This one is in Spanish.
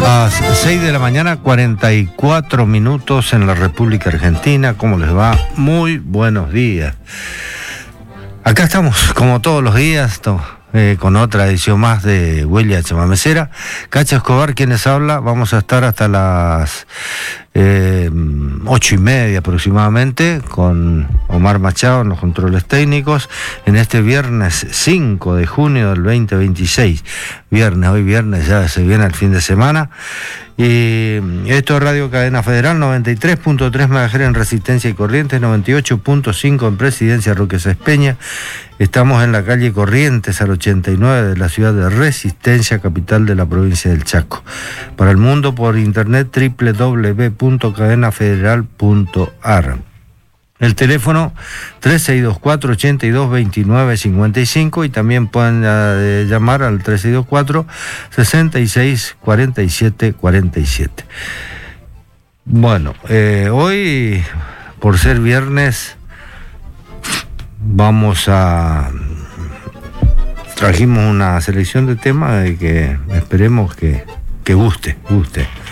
6 de la mañana, 44 minutos en la República Argentina. ¿Cómo les va? Muy buenos días. Acá estamos, como todos los días, con otra edición más de Huella Chamamecera. Cacho Escobar, quienes habla. Vamos a estar hasta las 8:30 aproximadamente, con Omar Machado en los controles técnicos, en este viernes 5 de junio del 2026. Hoy viernes ya se viene el fin de semana. Y esto es Radio Cadena Federal, 93.3 MHz en Resistencia y Corrientes, 98.5 en Presidencia Roque Sáenz Peña. Estamos en la calle Corrientes, al 89 de la ciudad de Resistencia, capital de la provincia del Chaco. Para el mundo por internet, www.cadenafederal.ar. El teléfono 3624-8229-55 y también pueden llamar al 3624-664747. Bueno, hoy, por ser viernes, trajimos una selección de temas de que esperemos que guste.